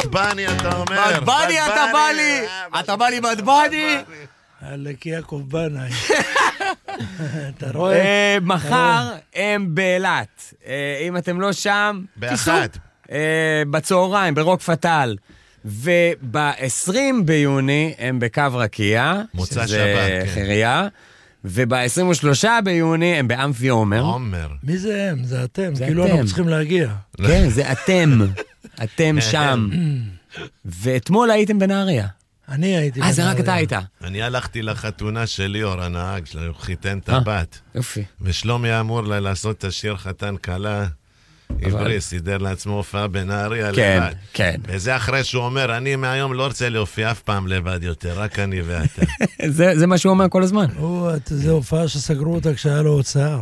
בדבני אתה אומר. בדבני אתה בא לי. אתה בא לי בדבני. עלק יעקב בנאי. אתה רואה? מחר הם באילת. אם אתם לא שם, באחת. בצהריים, ברוק פטל. וב-20 ביוני הם בקו רקיע. מוצא שזה שבת, חירייה. וב-23 ביוני הם באמפי עומר. עומר. מי זה הם? זה אתם. זה כאילו אתם. אנחנו צריכים להגיע. כן, זה אתם. אתם שם. ואתמול הייתם בנהריה. אני הייתי. זה רק אתה היית. אני הלכתי לחתונה של ליאור הנהג, שלו חיתן את הבת. יופי. ושלומי אמור לעשות את השיר חתן קלה. עברי סידר לעצמו הופעה בנהריה כן, לבד. כן. וזה אחרי שהוא אומר, אני מהיום לא רוצה להופיע אף פעם לבד יותר, רק אני ואתה. זה מה שהוא אומר כל הזמן. זה הופעה שסגרו אותה כשהיה לו הוצאה.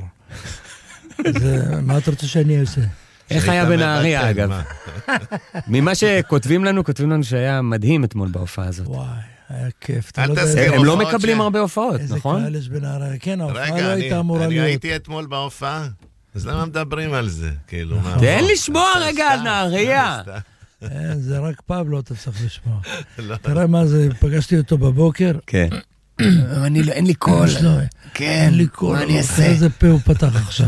מה אתה רוצה שאני אעשה? איך היה בנהריה, אגב? ממה שכותבים לנו, שהיה מדהים אתמול בהופעה הזאת. וואי, היה כיף. הם לא מקבלים הרבה הופעות, נכון? איזה קהל יש בנהריה. כן, ההופעה לא רגע, הייתה אמורה להיות. אני הייתי אתמול בהופעה, אז למה מדברים על זה? כאילו, מה? תן לשמוע רגע על נהריה. זה רק פבלו אתה צריך לשמוע. תראה מה זה, פגשתי אותו בבוקר. כן. אין לי קול. כן, אין לי קול. מה אני אעשה? איזה פה הוא פתח עכשיו.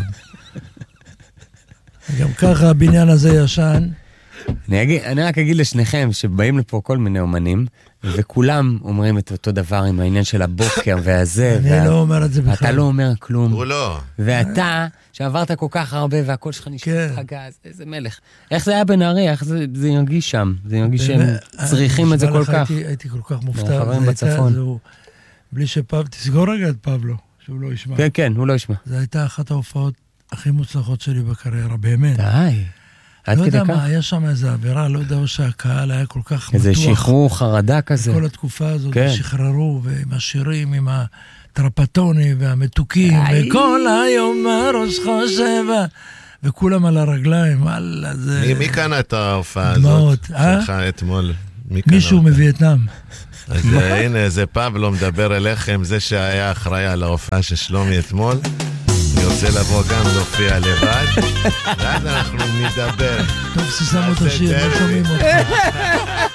גם ככה הבניין הזה ישן. אני רק אגיד לשניכם שבאים לפה כל מיני אומנים, וכולם אומרים את אותו דבר עם העניין של הבוקר והזה. אני לא אומר את זה בכלל. אתה לא אומר כלום. הוא לא. ואתה, שעברת כל כך הרבה והכל שלך נשאר לך גז, איזה מלך. איך זה היה בנהריה? איך זה ירגיש שם? זה ירגיש שהם צריכים את זה כל כך. הייתי כל כך מופתע. חברים בצפון. בלי תסגור רגע את פבלו, שהוא לא ישמע. כן, כן, הוא לא ישמע. זו הייתה אחת ההופעות הכי מוצלחות שלי בקריירה, באמת. די. לא יודע מה, היה שם איזו אווירה, לא יודע שהקהל היה כל כך איזה שחרור, חרדה כזה. כל התקופה הזאת, שחררו, ועם השירים, עם הטרפטוני והמתוקים, וכל היום הראש חושב, וכולם על הרגליים, על זה... מי קנה את ההופעה הזאת? שלך אתמול. מישהו מווייטנאם. אז הנה, זה פבלו מדבר אליכם, זה שהיה אחראי על ההופעה של שלומי אתמול. אני רוצה לבוא גם להופיע לבד, ואז אנחנו נדבר. טוב, ששמו את השיר, לא שומעים אותך.